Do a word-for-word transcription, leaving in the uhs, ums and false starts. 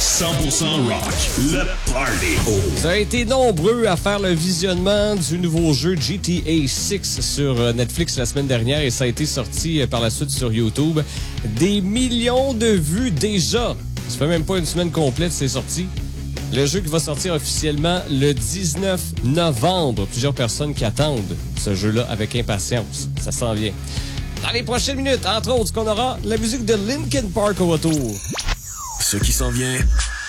cent pour cent rock, le party. Vous avez été nombreux à faire le visionnement du nouveau jeu G T A six sur Netflix la semaine dernière et ça a été sorti par la suite sur YouTube. Des millions de vues déjà. Ça fait même pas une semaine complète, c'est sorti. Le jeu qui va sortir officiellement le dix-neuf novembre. Plusieurs personnes qui attendent ce jeu-là avec impatience. Ça s'en vient. Dans les prochaines minutes, entre autres, qu'on aura la musique de Linkin Park au retour. Ce qui s'en vient